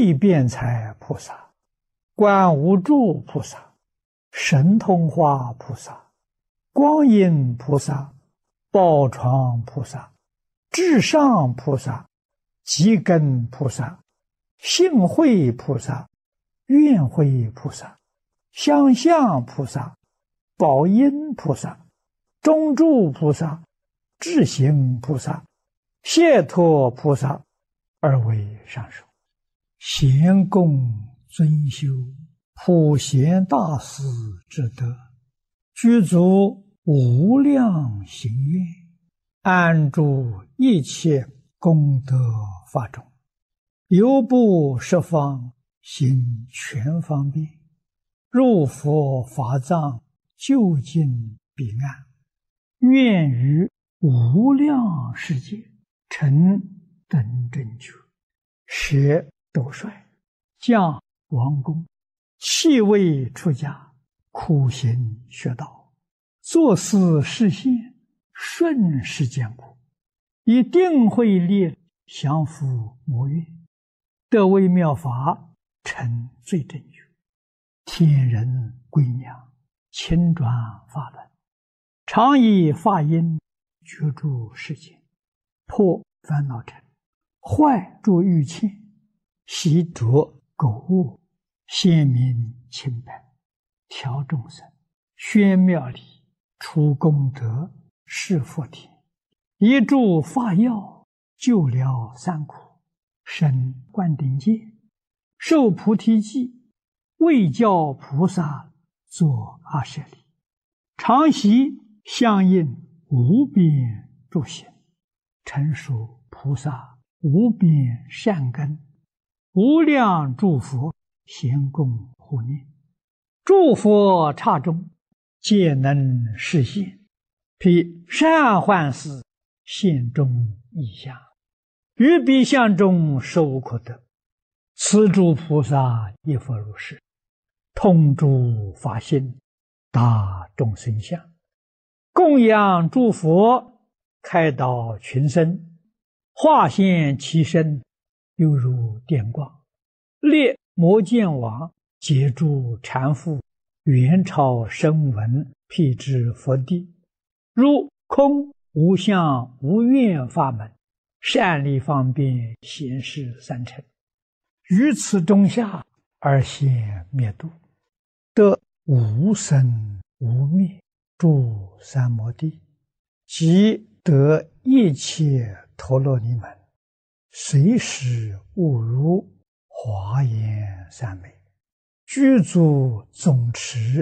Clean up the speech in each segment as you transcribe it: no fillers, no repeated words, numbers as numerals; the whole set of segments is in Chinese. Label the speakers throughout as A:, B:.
A: 慧辩才菩萨、观无住菩萨、神通化菩萨、光阴菩萨、宝床菩萨、至上菩萨、极根菩萨、性慧菩萨、愿慧菩萨、相向菩萨、宝音菩萨、中住菩萨、智行菩萨、解脱菩萨，而为上首。贤供尊修普贤大师之德，具足无量行愿，安住一切功德法中，犹不十方行全方便，入佛法藏，究竟彼岸，愿于无量世界成等正觉，舍斗率，降王宫，弃位出家，苦行学道，作思实现，顺世间苦，以定慧力降伏魔怨，得为妙法，成最正觉，天人归娘，亲转法轮，常以法音觉诸世间，破烦恼尘，坏诸欲牵，习着垢物，显明清白，调众生，宣妙理，除功德，示佛田，一助法药，救疗三苦，生灌顶戒，受菩提记，为教菩萨作阿舍利，常习相应无边诸行，成熟菩萨无边善根，无量诸佛咸供护念，诸佛刹中皆能实现，披善幻事现中意象，于彼相中受可得。此诸菩萨亦复如是，通诸法性，达众生相，供养诸佛，开导群生，化现其身，犹如电光，列摩犍王，解诸缠缚，元朝声闻，辟支佛地，如空无相无愿法门，善利方便显示三乘，于此中下而现灭度，得无生无灭诸三摩地，即得一切陀罗尼门，随时悟如华严三昧，具足总持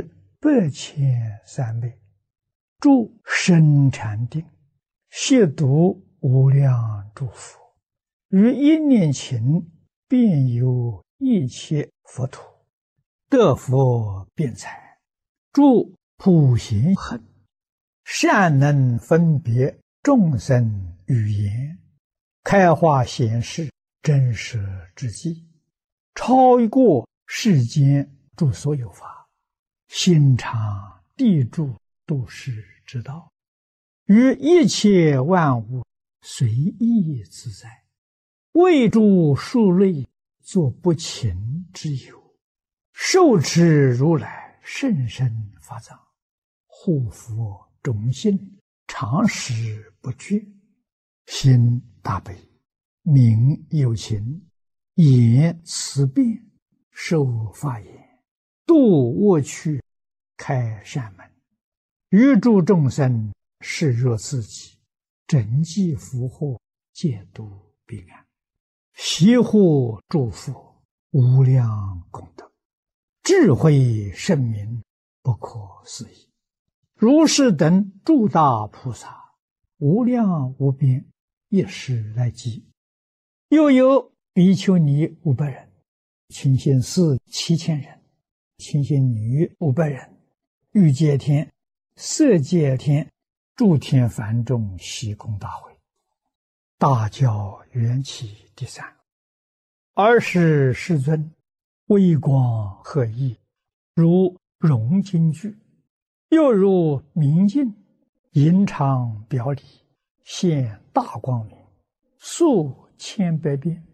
A: 8,300昧，住深禅定，亵渎无量诸佛，于一念勤遍游一切佛土，得佛辩才，住普贤行，善能分别众生语言，开化显示真实之际，超过世间诸所有法，心常地住度世之道，于一切万物随意自在，为诸数类作不勤之有，受持如来甚深法藏，护佛种心，常时不绝，心大悲，名有情，言慈辩，受法言，度恶趣，开善门，于诸众生视若自己，整济福祸，戒度彼岸，习护诸佛，无量功德，智慧圣明，不可思议。如是等诸大菩萨，无量无边，一时来集。又有比丘尼500人，清心寺7000人，清心女500人，欲界天、色界天、诸天梵众悉空大会，大教缘起第3。尔时世尊微光赫熠，如融金具，又如明镜，隐常表里，现大光明，数千百遍，